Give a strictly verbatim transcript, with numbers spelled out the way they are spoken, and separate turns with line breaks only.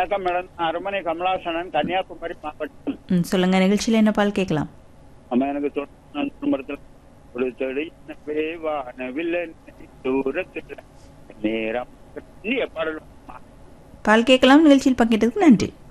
வணக்கம் மேடம். அருமனை கமலாசனன், கன்னியாகுமரி மாவட்டம்.
ம், சொல்லுங்க, நிகழ்ச்சியில் என்ன பால் கேட்கலாம்?
அம்மா எனக்கு தொடர்ந்து ஒரு செடி வானவில்லை தூரத்தில் நேரம் பாடல்
பால் கேட்கலாம். நிகழ்ச்சியில் பங்கேற்றதுக்கு நன்றி.